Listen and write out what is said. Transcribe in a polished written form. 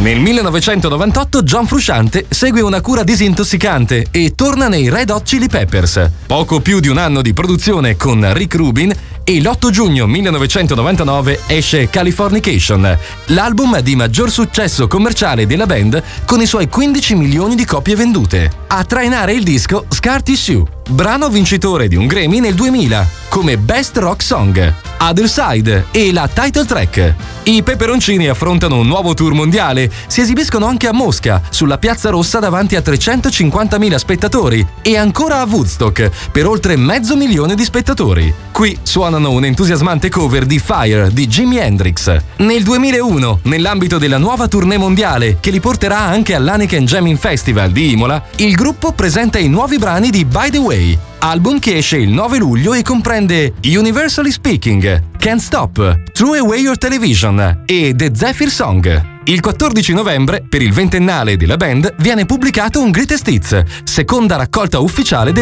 Nel 1998 John Frusciante segue una cura disintossicante e torna nei Red Hot Chili Peppers. Poco più di un anno di produzione con Rick Rubin e l'8 giugno 1999 esce Californication, l'album di maggior successo commerciale della band con i suoi 15 milioni di copie vendute. A trainare il disco Scar Tissue, brano vincitore di un Grammy nel 2000 come Best Rock Song, Other Side e la title track. I Peperoncini affrontano un nuovo tour mondiale, si esibiscono anche a Mosca, sulla Piazza Rossa davanti a 350.000 spettatori e ancora a Woodstock per oltre 500.000 di spettatori. Qui suonano un'entusiasmante cover di Fire di Jimi Hendrix. Nel 2001, nell'ambito della nuova tournée mondiale che li porterà anche all'Heineken Jamming Festival di Imola, il gruppo presenta i nuovi brani di By the Way, album che esce il 9 luglio e comprende Universally Speaking, Can't Stop, Throw Away Your Television e The Zephyr Song. Il 14 novembre, per il ventennale della band, viene pubblicato un Greatest Hits, seconda raccolta ufficiale del